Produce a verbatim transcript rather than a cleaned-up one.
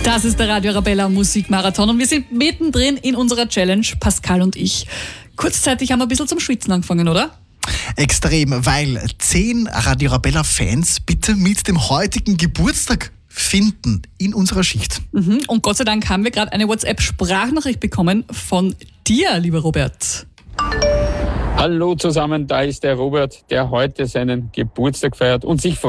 Das ist der Radio Arabella Musikmarathon und wir sind mittendrin in unserer Challenge, Pascal und ich. Kurzzeitig haben wir ein bisschen zum Schwitzen angefangen, oder? Extrem, weil zehn Radio Arabella-Fans bitte mit dem heutigen Geburtstag finden in unserer Schicht. Mhm. Und Gott sei Dank haben wir gerade eine WhatsApp-Sprachnachricht bekommen von dir, lieber Robert. Hallo zusammen, da ist der Robert, der heute seinen Geburtstag feiert und sich freut.